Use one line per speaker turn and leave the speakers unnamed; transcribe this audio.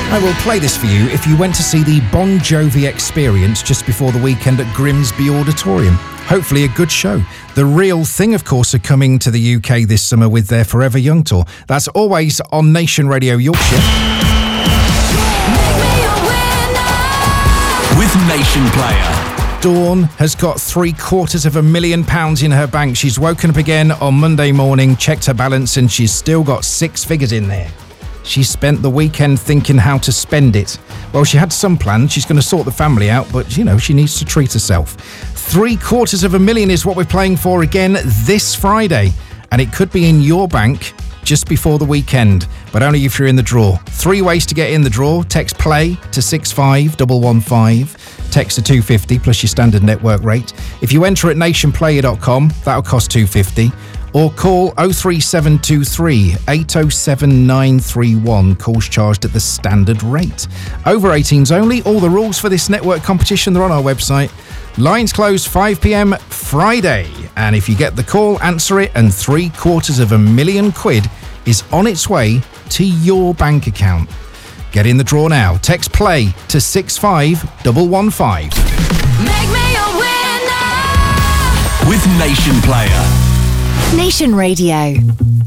I will play this for you if you went to see the Bon Jovi Experience just before the weekend at Grimsby Auditorium. Hopefully a good show. The Real Thing, of course, are coming to the UK this summer with their Forever Young tour. That's always on Nation Radio Yorkshire.
With Nation Player.
Dawn has got £750,000 in her bank. She's woken up again on Monday morning, checked her balance, and she's still got 6 figures in there. She spent the weekend thinking how to spend it. Well, she had some plans. She's going to sort the family out, but, she needs to treat herself. £750,000 is what we're playing for again this Friday. And it could be in your bank just before the weekend, but only if you're in the draw. 3 ways to get in the draw. Text PLAY to 65115. Text to 250 plus your standard network rate. If you enter at nationplayer.com, that'll cost $250. Or call 03723 807 931. Calls charged at the standard rate. Over 18s only. All the rules for this network competition, they're on our website. Lines close 5 p.m. Friday. And if you get the call, answer it, and £750,000 is on its way to your bank account. Get in the draw now. Text PLAY to 65115.
Make me a winner
with Nation Player.
Nation Radio.